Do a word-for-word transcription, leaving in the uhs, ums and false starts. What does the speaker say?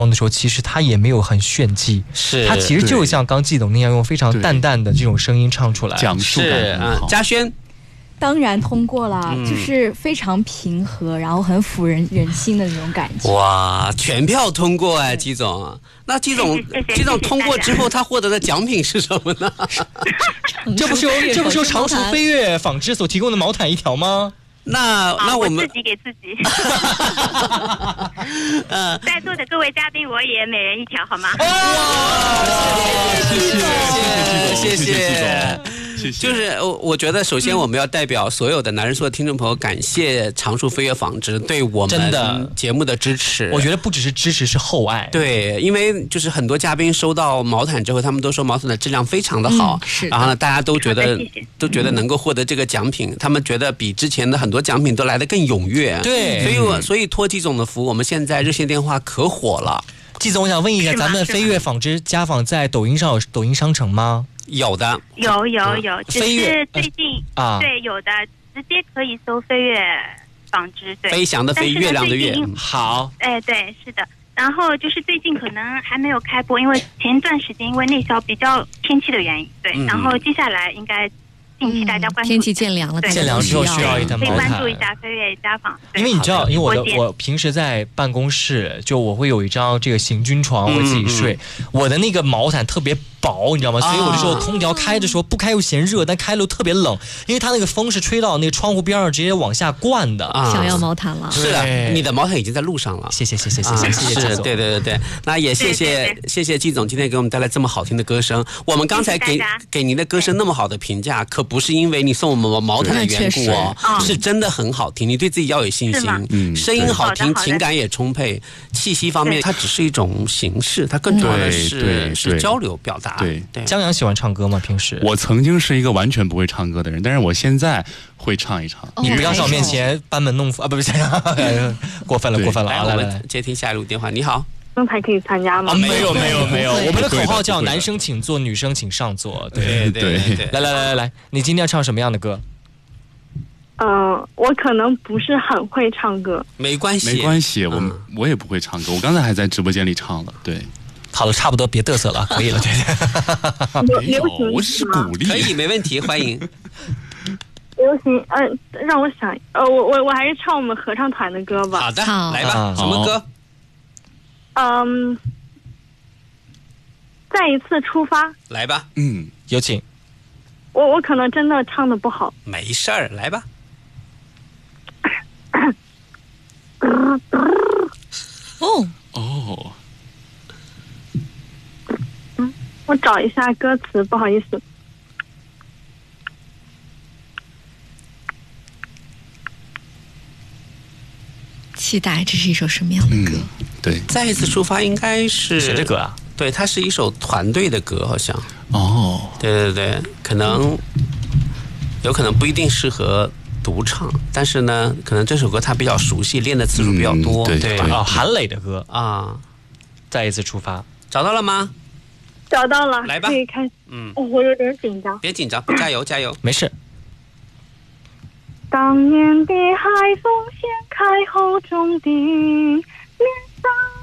的时候，其实他也没有很炫技， 是他其实就像刚季总那样用非常淡淡的这种声音唱出来， 讲述感很好。 嘉轩。 当然通过了、嗯，就是非常平和，然后很抚人人心的那种感觉。 哇，全票通过哎，季总。那季总，季总通过之后，他获得的奖品是什么呢？ 这不是由这不是由长熟飞跃纺织所提供的毛毯一条吗？ 那那我们、 啊、我自己给自己。呃，在座的各位嘉宾，我也每人一条，好吗？ 哇，谢谢谢谢谢谢。就是我我觉得首先我们要代表所有的男人说的听众朋友感谢长熟飞跃纺织对我们节目的支持。 我觉得不只是支持，是厚爱。 对，因为就是很多嘉宾收到毛毯之后，他们都说毛毯的质量非常的好， 嗯、是的然后呢大家都觉得都觉得能够获得这个奖品，他们觉得比之前的很多奖品都来得更踊跃。 对， 所以我所以托季总的福，我们现在热线电话可火了。 季总，我想问一下，咱们飞跃纺织家纺在抖音上有抖音商城吗？ 有的， 有有有，只是最近、 呃、啊， 对，有的直接可以搜飞跃纺织，对， 飞翔的飞，月亮的月， 好， 哎，对，是的。然后就是最近可能还没有开播，因为前一段时间因为内销比较天气的原因，对，嗯、然后接下来应该。近期大家关注、 嗯、天气渐凉了， 渐凉之后需要一台毛毯， 可以关注一下飞跃家纺。 因为你知道，因为我的我平时在办公室，就我会有一张这个行军床，我自己睡，嗯、我的那个毛毯特别薄，你知道吗？所以我的时候空调开的时候不开又嫌热，但开了又特别冷，因为它那个风是吹到那个窗户边上直接往下灌的。 啊、想要毛毯了？ 是的，你的毛毯已经在路上了。 谢谢谢谢谢谢谢谢季总， 对对对对，那也谢谢对对对谢谢季总今天给我们带来这么好听的歌声。我们刚才给给您的歌声那么好的评价，可不是因为你送我们毛毯的缘故哦，是真的很好听。你对自己要有信心，嗯，声音好听，情感也充沛，气息方面它只是一种形式，它更重要的是是交流表达。 对对， 江阳喜欢唱歌吗？平时我曾经是一个完全不会唱歌的人，但是我现在会唱一唱。 你不要在我面前班门弄斧啊！不是，过分了，过分了啊！来来来， 接听下一路电话。你好， 刚才可以参加吗？ 啊，没有没有没有，我们的口号叫男生请坐，女生请上座。 对对对， 来来来来来，你今天要唱什么样的歌？ 嗯、呃，我可能不是很会唱歌， 没关系， 没关系，我、嗯、我也不会唱歌，我刚才还在直播间里唱了，对。 好了，差不多，别嘚瑟了，可以了，对。 没有，我只是鼓励。 可以，没问题，欢迎。 流行，呃，让我想，呃，我我我还是唱我们合唱团的歌吧。 好的，来吧，什么歌？ 嗯，再一次出发。 来吧， 嗯， 有请。 我我可能真的唱的不好。 没事儿，来吧。 哦哦。 我找一下歌词，不好意思。 期待这是一首什么样的歌？ 嗯、对， 再一次出发应该是谁的歌啊？ 对，它是一首团队的歌，好像。 哦， 对对对，可能有可能不一定适合独唱，但是呢，可能这首歌他比较熟悉，练的次数比较多。 嗯、对对啊，韩磊的歌啊， 再一次出发， 找到了吗？ 找到了， 来吧， 可以开始。 嗯、 哦，我有点紧张。 别紧张，加油加油， 没事。 当年的海风掀开厚重的脸上。